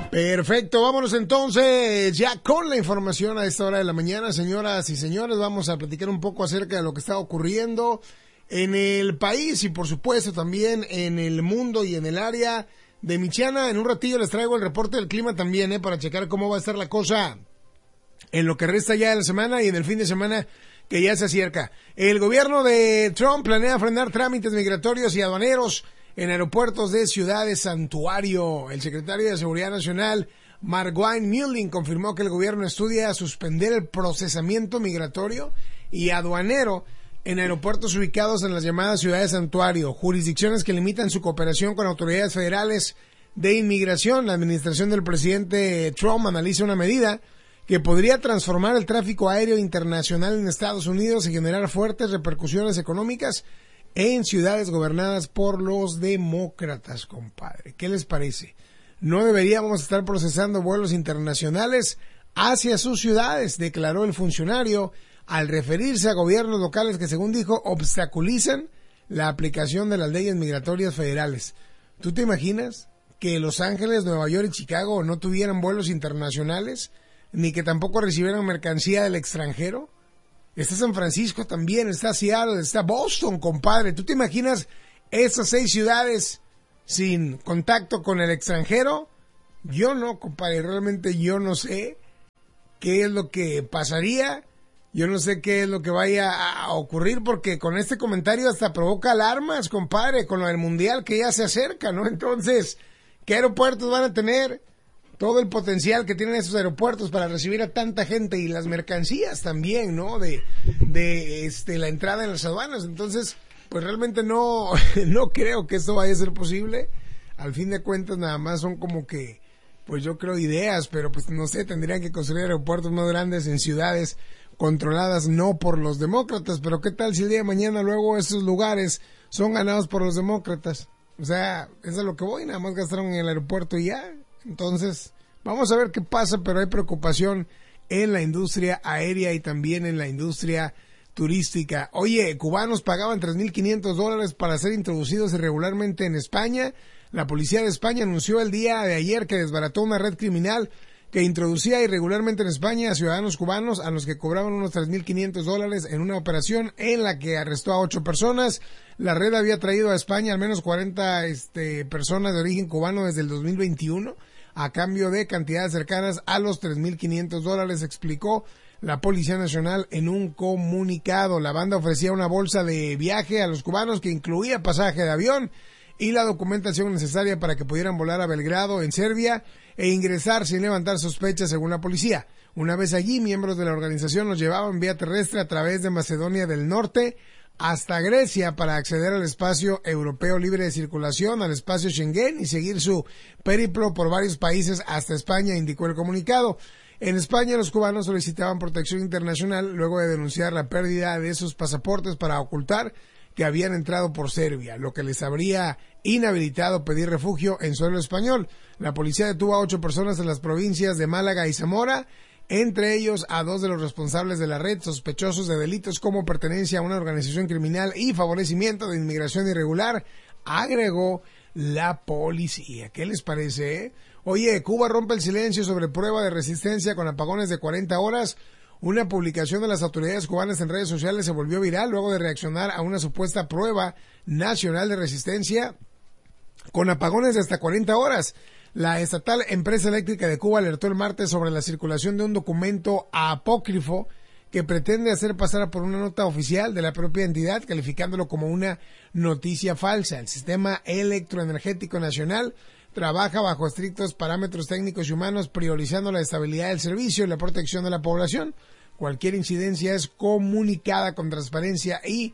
Perfecto, vámonos entonces ya con la información a esta hora de la mañana. Señoras y señores, vamos a platicar un poco acerca de lo que está ocurriendo en el país y por supuesto también en el mundo y en el área de Michiana. En un ratillo les traigo el reporte del clima también, para checar cómo va a estar la cosa en lo que resta ya de la semana y en el fin de semana que ya se acerca. El gobierno de Trump planea frenar trámites migratorios y aduaneros en aeropuertos de ciudades santuario. El secretario de Seguridad Nacional, Margwine Mullin, confirmó que el gobierno estudia suspender el procesamiento migratorio y aduanero en aeropuertos ubicados en las llamadas ciudades santuario, jurisdicciones que limitan su cooperación con autoridades federales de inmigración. La administración del presidente Trump analiza una medida que podría transformar el tráfico aéreo internacional en Estados Unidos y generar fuertes repercusiones económicas en ciudades gobernadas por los demócratas, compadre. ¿Qué les parece? No deberíamos estar procesando vuelos internacionales hacia sus ciudades, declaró el funcionario al referirse a gobiernos locales que, según dijo, obstaculizan la aplicación de las leyes migratorias federales. ¿Tú te imaginas que Los Ángeles, Nueva York y Chicago no tuvieran vuelos internacionales, ni que tampoco recibieran mercancía del extranjero? Está San Francisco también, está Seattle, está Boston, compadre. ¿Tú te imaginas esas 6 ciudades sin contacto con el extranjero? Yo no, compadre, realmente yo no sé qué es lo que pasaría. Yo no sé qué es lo que vaya a ocurrir, porque con este comentario hasta provoca alarmas, compadre, con lo del mundial que ya se acerca, ¿no? Entonces, ¿qué aeropuertos van a tener? Todo el potencial que tienen esos aeropuertos para recibir a tanta gente y las mercancías también, ¿no? De la entrada en las aduanas. Entonces, pues realmente no creo que esto vaya a ser posible. Al fin de cuentas, nada más son como que, pues yo creo ideas, pero pues no sé, tendrían que construir aeropuertos más grandes en ciudades controladas no por los demócratas. Pero qué tal si el día de mañana luego esos lugares son ganados por los demócratas. O sea, eso es a lo que voy, nada más gastaron en el aeropuerto y ya. Entonces, vamos a ver qué pasa, pero hay preocupación en la industria aérea y también en la industria turística. Oye, cubanos pagaban $3,500 para ser introducidos irregularmente en España. La policía de España anunció el día de ayer que desbarató una red criminal que introducía irregularmente en España a ciudadanos cubanos a los que cobraban unos $3,500 en una operación en la que arrestó a 8 personas. La red había traído a España al menos 40 personas de origen cubano desde el 2021 a cambio de cantidades cercanas a los $3,500, explicó la Policía Nacional en un comunicado. La banda ofrecía una bolsa de viaje a los cubanos que incluía pasaje de avión y la documentación necesaria para que pudieran volar a Belgrado, en Serbia, e ingresar sin levantar sospechas, según la policía. Una vez allí, miembros de la organización los llevaban vía terrestre a través de Macedonia del Norte hasta Grecia para acceder al espacio europeo libre de circulación, al espacio Schengen, y seguir su periplo por varios países hasta España, indicó el comunicado. En España, los cubanos solicitaban protección internacional luego de denunciar la pérdida de sus pasaportes para ocultar que habían entrado por Serbia, lo que les habría inhabilitado pedir refugio en suelo español. La policía detuvo a 8 personas en las provincias de Málaga y Zamora, entre ellos a 2 de los responsables de la red, sospechosos de delitos como pertenencia a una organización criminal y favorecimiento de inmigración irregular, agregó la policía. ¿Qué les parece? Oye, Cuba rompe el silencio sobre prueba de resistencia con apagones de 40 horas. Una publicación de las autoridades cubanas en redes sociales se volvió viral luego de reaccionar a una supuesta prueba nacional de resistencia con apagones de hasta 40 horas. La estatal Empresa Eléctrica de Cuba alertó el martes sobre la circulación de un documento apócrifo que pretende hacer pasar por una nota oficial de la propia entidad, calificándolo como una noticia falsa. El Sistema Electroenergético Nacional trabaja bajo estrictos parámetros técnicos y humanos, priorizando la estabilidad del servicio y la protección de la población. Cualquier incidencia es comunicada con transparencia y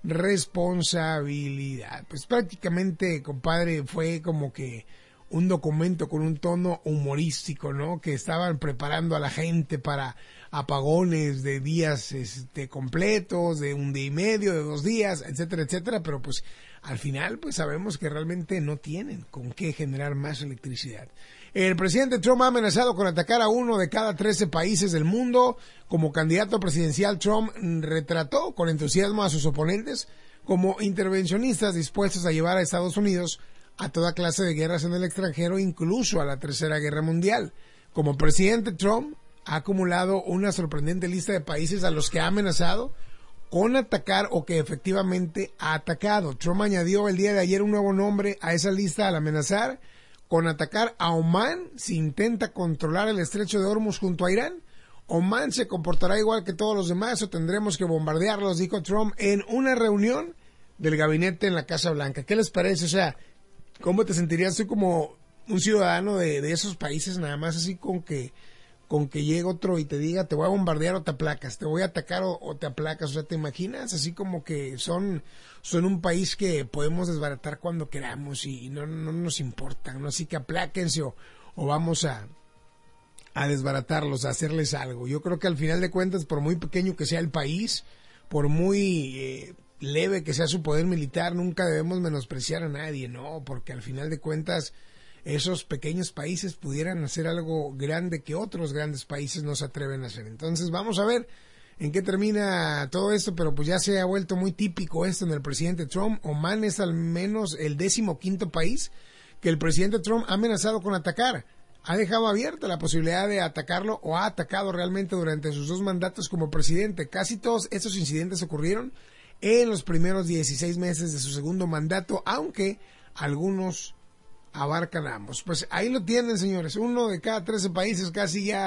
responsabilidad. Pues prácticamente, compadre, fue como que un documento con un tono humorístico, ¿no? Que estaban preparando a la gente para apagones de días completos, de un día y medio, de 2 días, etcétera, etcétera, pero pues al final pues sabemos que realmente no tienen con qué generar más electricidad. El presidente Trump ha amenazado con atacar a 1 de cada 13 países del mundo. Como candidato presidencial, Trump retrató con entusiasmo a sus oponentes como intervencionistas dispuestos a llevar a Estados Unidos a toda clase de guerras en el extranjero, incluso a la Tercera Guerra Mundial. Como presidente, Trump ha acumulado una sorprendente lista de países a los que ha amenazado con atacar o que efectivamente ha atacado. Trump añadió el día de ayer un nuevo nombre a esa lista al amenazar con atacar a Omán si intenta controlar el estrecho de Hormuz junto a Irán. Omán se comportará igual que todos los demás o tendremos que bombardearlos, dijo Trump en una reunión del gabinete en la Casa Blanca. ¿Qué les parece? O sea, ¿cómo te sentirías tú como un ciudadano de esos países, nada más así con que llegue otro y te diga te voy a bombardear o te aplacas, te voy a atacar o te aplacas? O sea, ¿te imaginas? Así como que son un país que podemos desbaratar cuando queramos y no nos importan, ¿no? Así que apláquense o vamos a desbaratarlos, a hacerles algo. Yo creo que al final de cuentas, por muy pequeño que sea el país, por muy leve que sea su poder militar, nunca debemos menospreciar a nadie, ¿no? Porque al final de cuentas esos pequeños países pudieran hacer algo grande que otros grandes países no se atreven a hacer. Entonces vamos a ver en qué termina todo esto, pero pues ya se ha vuelto muy típico esto en el presidente Trump. Omán es al menos el 15º país que el presidente Trump ha amenazado con atacar. Ha dejado abierta la posibilidad de atacarlo o ha atacado realmente durante sus 2 mandatos como presidente. Casi todos estos incidentes ocurrieron en los primeros 16 meses de su segundo mandato, aunque algunos abarcan ambos. Pues ahí lo tienen, señores. 1 de cada 13 países casi ya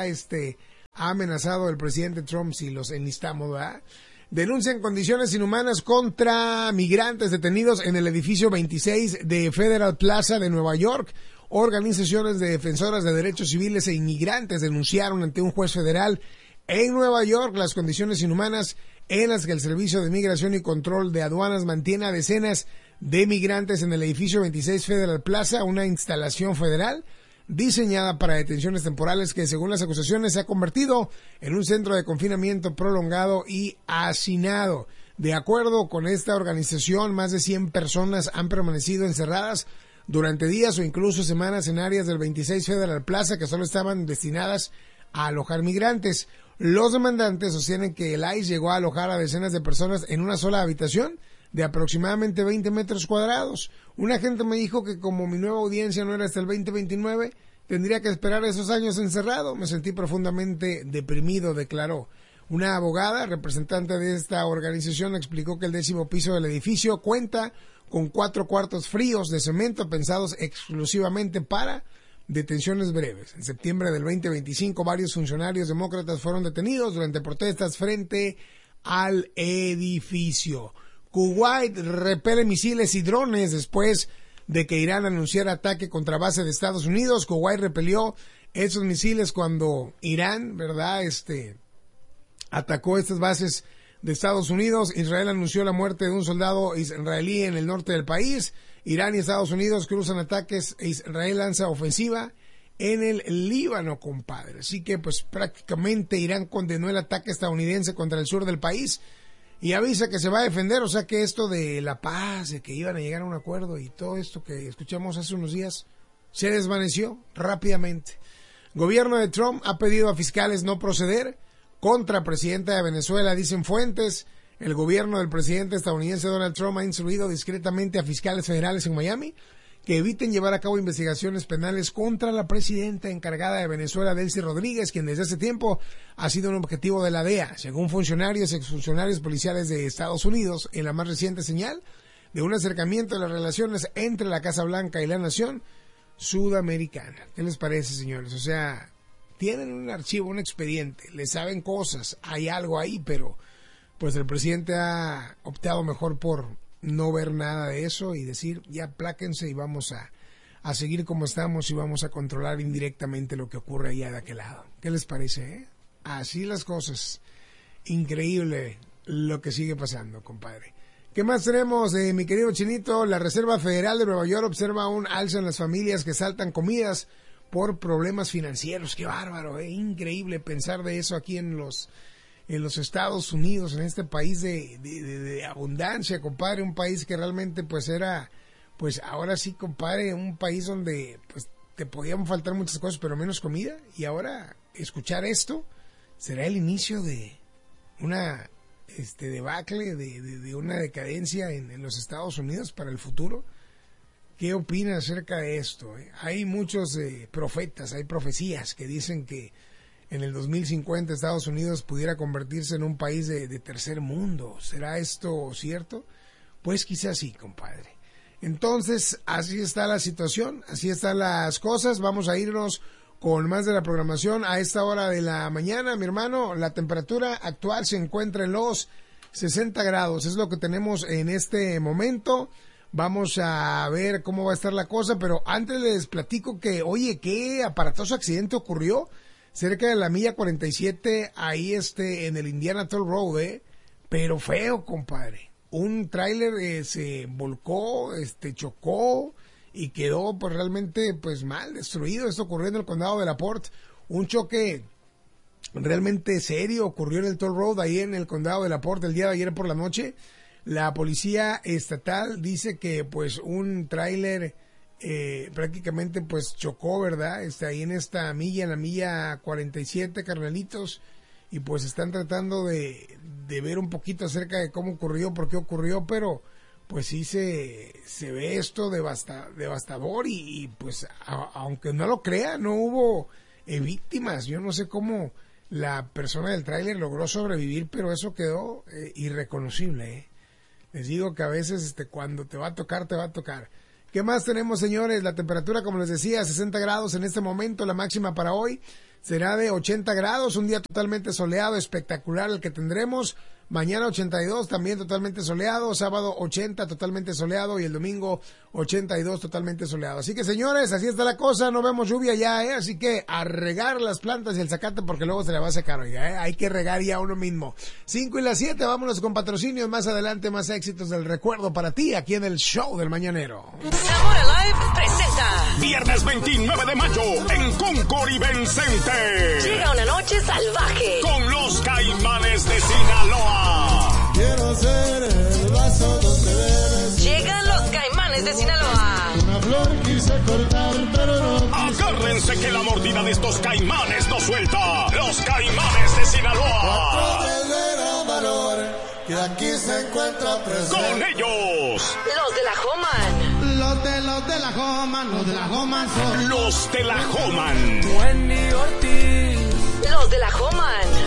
ha amenazado el presidente Trump, si los enlistamos, ¿verdad? Denuncian condiciones inhumanas contra migrantes detenidos en el edificio 26 de Federal Plaza de Nueva York. Organizaciones de defensoras de derechos civiles e inmigrantes denunciaron ante un juez federal en Nueva York las condiciones inhumanas en las que el Servicio de Migración y Control de Aduanas mantiene a decenas de migrantes en el edificio 26 Federal Plaza, una instalación federal diseñada para detenciones temporales que, según las acusaciones, se ha convertido en un centro de confinamiento prolongado y hacinado. De acuerdo con esta organización, más de 100 personas han permanecido encerradas durante días o incluso semanas en áreas del 26 Federal Plaza que solo estaban destinadas a alojar migrantes. Los demandantes sostienen que el ICE llegó a alojar a decenas de personas en una sola habitación de aproximadamente 20 metros cuadrados. Un agente me dijo que como mi nueva audiencia no era hasta el 2029, tendría que esperar esos años encerrado. Me sentí profundamente deprimido, declaró. Una abogada, representante de esta organización, explicó que el 10º piso del edificio cuenta con 4 cuartos fríos de cemento pensados exclusivamente para detenciones breves. En septiembre del 2025, varios funcionarios demócratas fueron detenidos durante protestas frente al edificio. Kuwait repele misiles y drones después de que Irán anunciara ataque contra base de Estados Unidos. Kuwait repelió esos misiles cuando Irán, ¿verdad?, atacó estas bases de Estados Unidos. Israel anunció la muerte de un soldado israelí en el norte del país. Irán y Estados Unidos cruzan ataques e Israel lanza ofensiva en el Líbano, compadre. Así que pues prácticamente Irán condenó el ataque estadounidense contra el sur del país y avisa que se va a defender. O sea que esto de la paz, de que iban a llegar a un acuerdo y todo esto que escuchamos hace unos días se desvaneció rápidamente. Gobierno de Trump ha pedido a fiscales no proceder contra presidenta de Venezuela, dicen fuentes. El gobierno del presidente estadounidense Donald Trump ha instruido discretamente a fiscales federales en Miami que eviten llevar a cabo investigaciones penales contra la presidenta encargada de Venezuela, Delcy Rodríguez, quien desde hace tiempo ha sido un objetivo de la DEA, según funcionarios y exfuncionarios policiales de Estados Unidos, en la más reciente señal de un acercamiento de las relaciones entre la Casa Blanca y la nación sudamericana. ¿Qué les parece, señores? O sea, tienen un archivo, un expediente, le saben cosas, hay algo ahí, pero pues el presidente ha optado mejor por no ver nada de eso y decir, ya apláquense y vamos a seguir como estamos y vamos a controlar indirectamente lo que ocurre allá de aquel lado. ¿Qué les parece, Así las cosas. Increíble lo que sigue pasando, compadre. ¿Qué más tenemos, mi querido Chinito? La Reserva Federal de Nueva York observa un alza en las familias que saltan comidas por problemas financieros. Qué bárbaro, increíble pensar de eso aquí en los Estados Unidos, en este país de abundancia, compadre, un país que realmente pues era, pues ahora sí, compadre, un país donde pues te podían faltar muchas cosas, pero menos comida, y ahora escuchar esto será el inicio de una debacle, de una decadencia en los Estados Unidos para el futuro. ¿Qué opina acerca de esto? Hay muchos profetas, hay profecías que dicen que en el 2050 Estados Unidos pudiera convertirse en un país de tercer mundo. ¿Será esto cierto? Pues quizás sí, compadre. Entonces, así está la situación, así están las cosas. Vamos a irnos con más de la programación a esta hora de la mañana, mi hermano. La temperatura actual se encuentra en los 60 grados, es lo que tenemos en este momento. Vamos a ver cómo va a estar la cosa, pero antes les platico que, oye, qué aparatoso accidente ocurrió cerca de la milla 47, ahí en el Indiana Toll Road, pero feo, compadre. Un tráiler se volcó, chocó y quedó pues realmente pues mal, destruido. Esto ocurrió en el condado de LaPorte, un choque realmente serio ocurrió en el Toll Road ahí en el condado de LaPorte el día de ayer por la noche. La policía estatal dice que pues un tráiler prácticamente pues chocó, ¿verdad? Ahí en esta milla, en la milla 47, carnalitos, y pues están tratando de ver un poquito acerca de cómo ocurrió, por qué ocurrió, pero pues sí se ve esto devastador y pues aunque no lo crea, no hubo víctimas. Yo no sé cómo la persona del tráiler logró sobrevivir, pero eso quedó irreconocible, Les digo que a veces cuando te va a tocar, te va a tocar. ¿Qué más tenemos, señores? La temperatura, como les decía, 60 grados en este momento. La máxima para hoy será de 80 grados. Un día totalmente soleado, espectacular el que tendremos. Mañana 82, también totalmente soleado. Sábado 80, totalmente soleado. Y el domingo 82, totalmente soleado. Así que, señores, así está la cosa. No vemos lluvia ya, Así que a regar las plantas y el zacate porque luego se le va a secar, oiga, Hay que regar ya uno mismo. 5 y las 7, vámonos con patrocinios. Más adelante, más éxitos del recuerdo para ti aquí en el show del Mañanero. Zamora Live presenta viernes 29 de mayo en Concord y Vicente. Llega una noche salvaje Con los Caimanes de Sinaloa. Quiero ser el vaso donde bebes. Llegan los Caimanes de Sinaloa. Una flor quise cortar, pero no. Agárrense que la mordida de estos Caimanes no suelta. Los Caimanes de Sinaloa. Verdadero valor que aquí se encuentra presente. Con ellos, Los de la Homan. Los de la Joma son. los de la Homan. Los de la Homan.